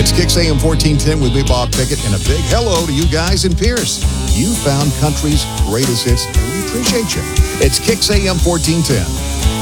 It's Kicks AM 1410 with me, Bob Pickett, and a big hello to you guys in Pierce. You found country's greatest hits, and we appreciate you. It's Kicks AM 1410.